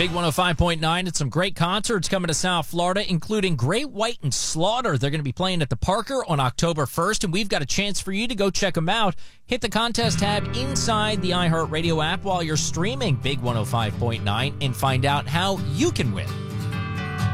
Big 105.9. It's some great concerts coming to South Florida, including Great White and Slaughter. They're going to be playing at the Parker on October 1st, and we've got a chance for you to go check them out. Hit the contest tab inside the iHeartRadio app while you're streaming Big 105.9 and find out how you can win